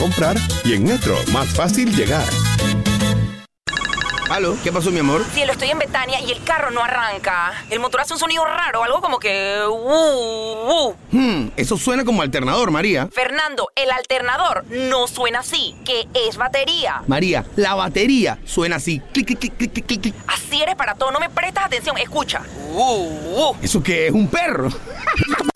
comprar y en Metro, más fácil llegar. ¿Aló? ¿Qué pasó, mi amor? Cielo, estoy en Betania y el carro no arranca. El motor hace un sonido raro, algo como que... Eso suena como alternador, María. Fernando, el alternador no suena así, que es batería. María, la batería suena así. Clic, clic, clic, clic, clic, clic. Así eres para todo, no me prestas atención. Escucha. ¿Eso qué es? ¿Un perro?